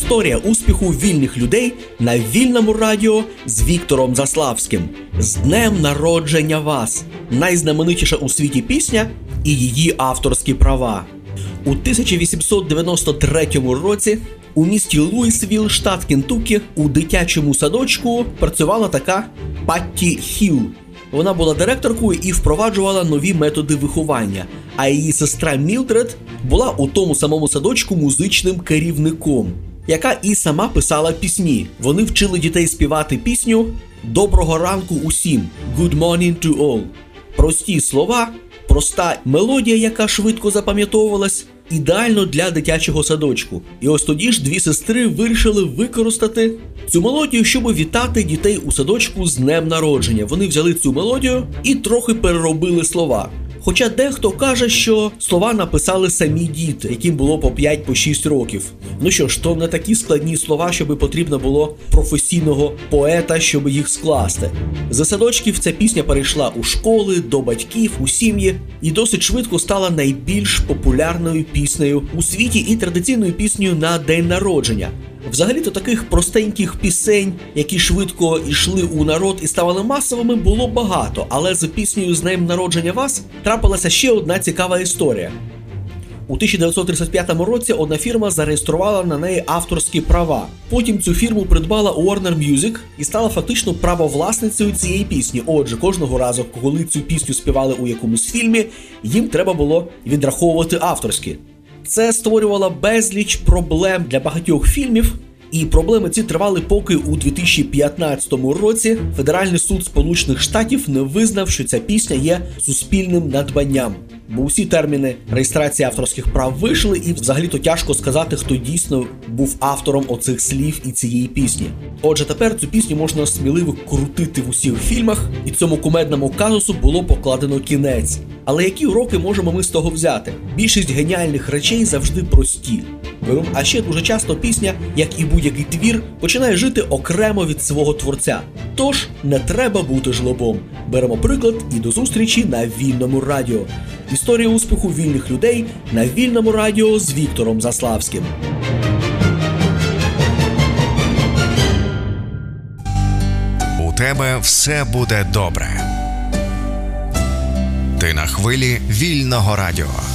Історія успіху вільних людей на Вільному радіо з Віктором Заславським. З днем народження вас! Найзнаменитіша у світі пісня і її авторські права. У 1893 році у місті Луїсвілл, штат Кентуккі, у дитячому садочку працювала така Патті Хілл. Вона була директоркою і впроваджувала нові методи виховання, а її сестра Мілдред була у тому самому садочку музичним керівником, яка і сама писала пісні. Вони вчили дітей співати пісню «Доброго ранку усім» «Good morning to all». Прості слова, проста мелодія, яка швидко запам'ятовувалась, ідеально для дитячого садочку. І ось тоді ж дві сестри вирішили використати цю мелодію, щоб вітати дітей у садочку з днем народження. Вони взяли цю мелодію і трохи переробили слова. Хоча дехто каже, що слова написали самі діти, яким було по 5-6 років. Ну що ж, то не такі складні слова, щоб потрібно було професійного поета, щоб їх скласти. З садочків ця пісня перейшла у школи, до батьків, у сім'ї і досить швидко стала найбільш популярною піснею у світі і традиційною піснею на день народження. Взагалі-то таких простеньких пісень, які швидко йшли у народ і ставали масовими, було багато, але з піснею «З днем народження вас» трапилася ще одна цікава історія. У 1935 році одна фірма зареєструвала на неї авторські права. Потім цю фірму придбала Warner Music і стала фактично правовласницею цієї пісні. Отже, кожного разу, коли цю пісню співали у якомусь фільмі, їм треба було відраховувати авторські. Це створювало безліч проблем для багатьох фільмів, і проблеми ці тривали, поки у 2015 році Федеральний суд Сполучених Штатів не визнав, що ця пісня є суспільним надбанням. Бо усі терміни реєстрації авторських прав вийшли, і взагалі-то тяжко сказати, хто дійсно був автором оцих слів і цієї пісні. Отже, тепер цю пісню можна сміливо крутити в усіх фільмах, і цьому кумедному казусу було покладено кінець. Але які уроки можемо ми з того взяти? Більшість геніальних речей завжди прості. А ще дуже часто пісня, як і будь-який твір, починає жити окремо від свого творця. Тож, не треба бути жлобом. Беремо приклад і до зустрічі на Вільному радіо. Історія успіху вільних людей на Вільному радіо з Віктором Заславським. У тебе все буде добре. Ти на хвилі Вільного радіо.